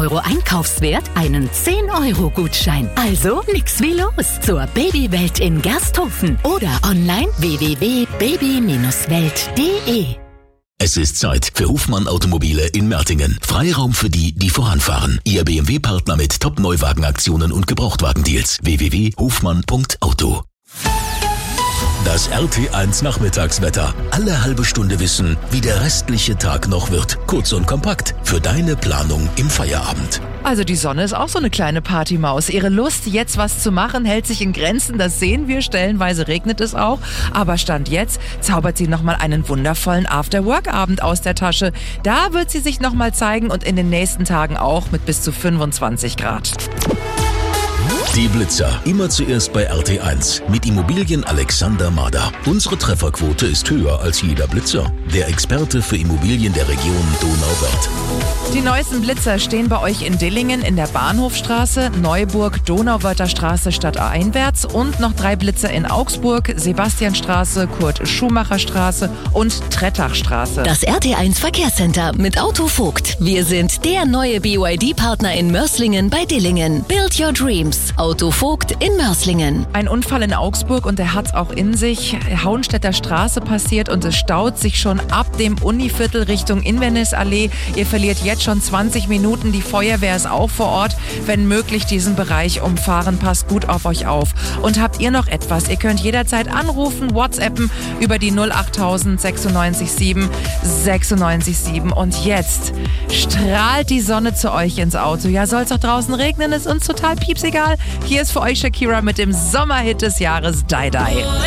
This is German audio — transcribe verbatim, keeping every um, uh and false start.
Euro Einkaufswert einen zehn Euro Gutschein. Also nix wie los zur Babywelt in Gersthofen oder online w w w punkt baby welt punkt de. Es ist Zeit für Hofmann Automobile in Mertingen. Freiraum für die, die voranfahren. Ihr B M W-Partner mit Top-Neuwagenaktionen und Gebrauchtwagendeals. w w w punkt hofmann punkt auto. Das R T eins Nachmittagswetter. Alle halbe Stunde wissen, wie der restliche Tag noch wird. Kurz und kompakt für deine Planung im Feierabend. Also die Sonne ist auch so eine kleine Partymaus. Ihre Lust, jetzt was zu machen, hält sich in Grenzen. Das sehen wir. Stellenweise regnet es auch. Aber Stand jetzt zaubert sie nochmal einen wundervollen After-Work-Abend aus der Tasche. Da wird sie sich nochmal zeigen und in den nächsten Tagen auch mit bis zu fünfundzwanzig Grad. Die Blitzer. Immer zuerst bei R T eins. Mit Immobilien Alexander Mader. Unsere Trefferquote ist höher als jeder Blitzer. Der Experte für Immobilien der Region Donauwörth. Die neuesten Blitzer stehen bei euch in Dillingen in der Bahnhofstraße, Neuburg, Donauwörther Straße stadteinwärts und noch drei Blitzer in Augsburg, Sebastianstraße, Kurt-Schumacher-Straße und Trettachstraße. Das R T eins Verkehrscenter mit Autovogt. Wir sind der neue B Y D-Partner in Mörs-Lingen bei Dillingen. Build your dreams. Autovogt in Mörs-Lingen. Ein Unfall in Augsburg und der hat's auch in sich. Hauenstädter Straße passiert und es staut sich schon ab dem Univiertel Richtung Inverness-Allee. Ihr verliert jetzt schon zwanzig Minuten. Die Feuerwehr ist auch vor Ort. Wenn möglich, diesen Bereich umfahren. Passt gut auf euch auf. Und habt ihr noch etwas? Ihr könnt jederzeit anrufen, WhatsAppen über die null achttausend sechsundneunzig sieben sechsundneunzig sieben. Und jetzt strahlt die Sonne zu euch ins Auto. Ja, soll's auch draußen regnen, ist uns total piepsegal. Hier ist für euch Shakira mit dem Sommerhit des Jahres, Die Die.